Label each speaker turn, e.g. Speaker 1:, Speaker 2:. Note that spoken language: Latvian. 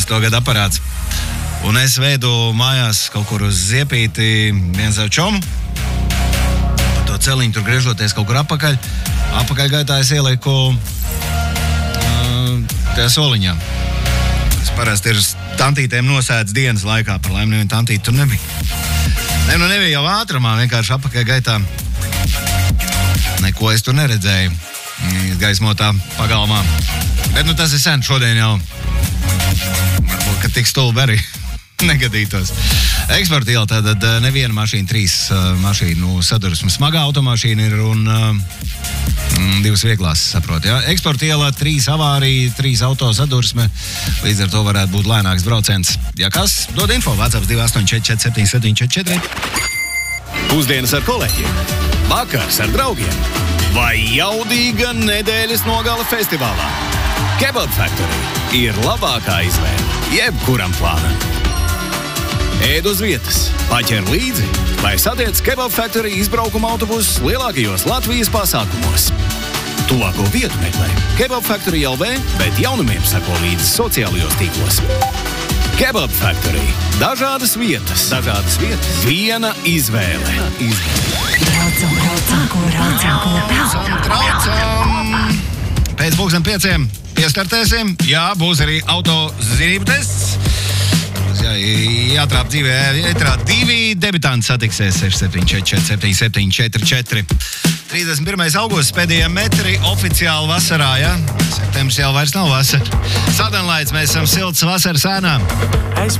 Speaker 1: to gadu aparāts. Un es veidu mājās kaut kur uz ziepīti vienu savu čomu. Pa to celiņu tur griežoties kaut kur apakaļgaitā es ieliku tajā soliņā. Tas parasti ir tantītēm nosēdz dienas laikā, par laimi neviena tantīte tur nebija. Nebija jau ātrumā, vienkārši apakaļgaitā. Neko es tur neredzēju, gaismotā pagalmā. Bet tas ir sen, šodien jau. Varbūt, ka tik stulbi arī negadītos. Eksporta iela tātad neviena mašīna, 3 mašīnu sadursmes. Smagā automašīna ir un 2 vieglās, saprot. Ja? Eksporta iela, 3 avārija, 3 auto sadursme. Līdz ar to varētu būt lēnāks brauciens. Ja kas, dod info, WhatsApp 2844774.
Speaker 2: Pusdienas ar kolēģiem, vakars ar draugiem vai jaudīga nedēļas nogale festivālā. Kebab Factory ir labākā izvēle jebkuram plānam. Ēd uz vietas, paķer līdzi vai satiec Kebab Factory izbraukuma autobusus lielākajos Latvijas pasākumos. Tuvāko vietu meklē Kebab Factory LV, bet jaunumiem sako līdzi sociālajos tīklos. Kebab Factory. Dažādas vietas. Viena izvēle.
Speaker 1: Traucam. Pēc 5:00 piestartēsim. Jā, būs arī auto zinību tests. Jātrāp dzīvē, jātrāp 2 debitanti satiksies 6744 31. augusts, pēdējie metri oficiāli vasarā, ja? Septembris jau vairs nav vasara. Suddenlights, mēs esam silts vasaras ēnā.